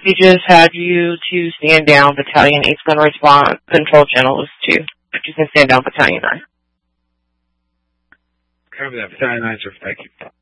He just had you to stand down, Battalion 8's going to respond. Control channel is 2. But you can stand down, Battalion 9. Copy that, Battalion 9, sir. Thank you.